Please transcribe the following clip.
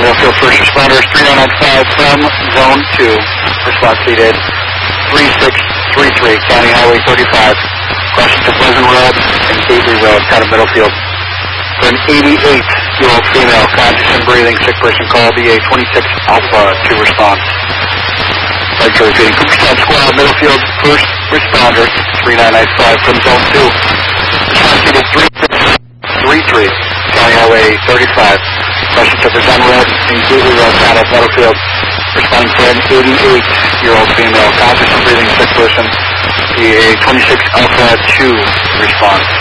Middlefield first responders, 3995 from Zone 2. Response needed 3633, County Highway 35. Crossing to Pleasant Road and Gately Road, out of Middlefield. For an 88-year-old female, conscious and breathing, sick person, call VA 26 Alpha to respond. Like to repeating, Cooperstown Squad, Middlefield first responder, 3995 from Zone 2. Response needed 3633, County Highway 35. Crossing to Pleasant Road and Gately Road, out of Middlefield. Responding for an 88-year-old female, conscious and breathing, sick person, VA 26 Alpha to respond.